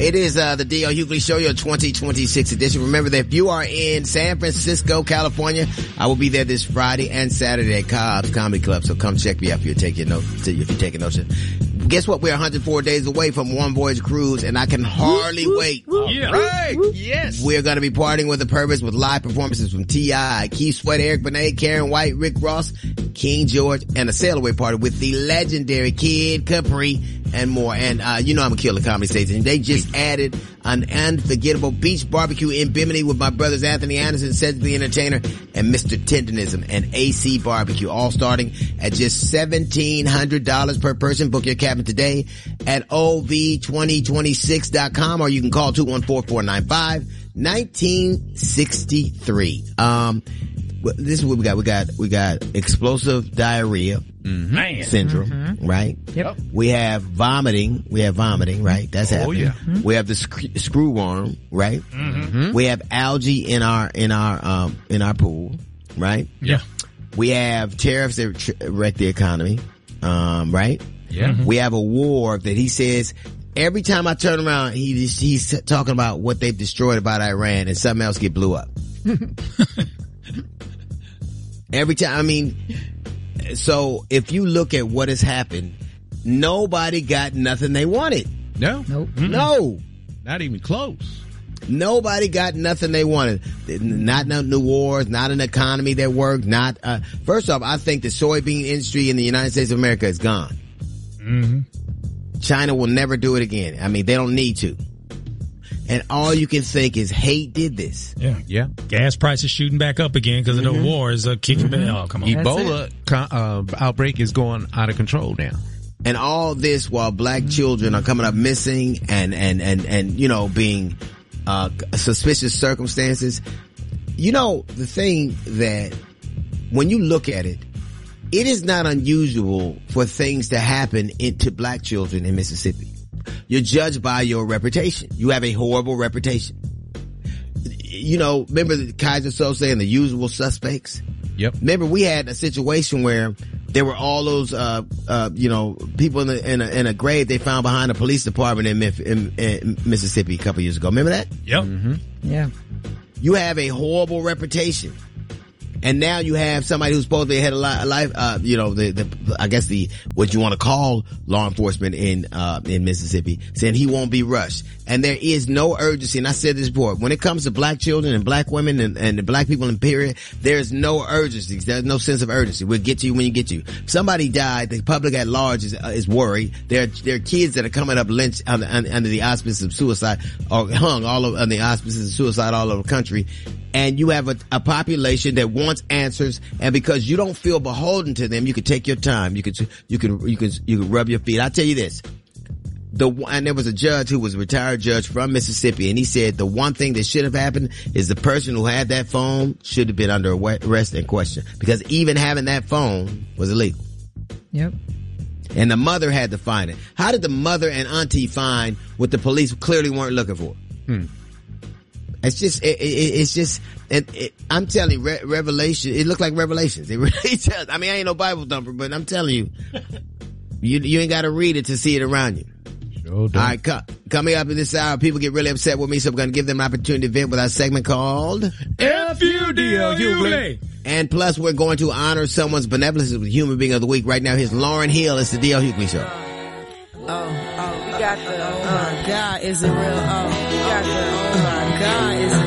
It is the D.L. Hughley Show, your 2026 edition. Remember that if you are in San Francisco, California, I will be there this Friday and Saturday at Cobb's Comedy Club. So come check me out if you're taking notes. Guess what? We're 104 days away from One Voyage Cruise, and I can hardly wait. Yeah. Right. Yes. We're going to be partying with a purpose with live performances from T.I., Keith Sweat, Eric Benet, Karen White, Rick Ross, King George, and a sail away party with the legendary Kid Capri and more. And you know I'm a killer comedy station. They just added an unforgettable beach barbecue in Bimini with my brothers Anthony Anderson, Cedric the Entertainer, and Mr. Tenderism and AC Barbecue, all starting at just $1,700 per person. Book your cabin today at ov2026.com, or you can call 214-495-1963. This is what we got. We got explosive diarrhea syndrome, right? Yep. We have vomiting, right? That's happening. Yeah. We have the screw worm, right? We have algae in our pool, right? Yeah. We have tariffs that wreck the economy, right? Yeah. We have a war that he says every time I turn around, he's talking about what they've destroyed about Iran, and something else blew up. Every time, I mean, so if you look at what has happened, nobody got nothing they wanted. No. Nope. No. Not even close. Nobody got nothing they wanted. Not no new wars, not an economy that worked, not, first off, I think the soybean industry in the United States of America is gone. China will never do it again. I mean, they don't need to. And all you can think is hate did this. Yeah. Yeah. Gas prices shooting back up again because of the wars kicking back. Oh, come on. Ebola outbreak is going out of control now. And all this while black children are coming up missing and you know, being suspicious circumstances. You know, the thing that when you look at it, it is not unusual for things to happen to black children in Mississippi. You're judged by your reputation. You have a horrible reputation. You know, remember the Kaiser Sose and the Usual Suspects? Yep. Remember we had a situation where there were all those, you know, people in a grave they found behind the police department in Mississippi a couple years ago. Remember that? Yep. Yeah. You have a horrible reputation. And now you have somebody who's supposedly had a life, you know, I guess what you want to call law enforcement in Mississippi, saying he won't be rushed. And there is no urgency. And I said this before, when it comes to black children and black women and the black people in period, there's no urgency. There's no sense of urgency. We'll get to you when you get to you. If somebody died, the public at large is worried. There are kids that are coming up lynched under the auspices of suicide, or hung under the auspices of suicide all over the country. And you have a population that wants answers, and because you don't feel beholden to them, you can take your time. You can rub your feet. I'll tell you this. And there was a judge who was a retired judge from Mississippi, and he said the one thing that should have happened is the person who had that phone should have been under arrest and questioned, because even having that phone was illegal. Yep. And the mother had to find it. How did the mother and auntie find what the police clearly weren't looking for? It's just, I'm telling you, Revelation, it looked like Revelations. It really does. I mean, I ain't no Bible thumper, but I'm telling you, you ain't got to read it to see it around you. Sure don't. All right, coming up in this hour, people get really upset with me, so we're going to give them an opportunity to vent with our segment called F-U-D-L Hughley. And plus, we're going to honor someone's benevolence with Human Being of the Week. Right now, here's Lauryn Hill. It's the D.L. Hughley Show. We got the, oh my God, is it real? Oh, we got the, oh my God, is it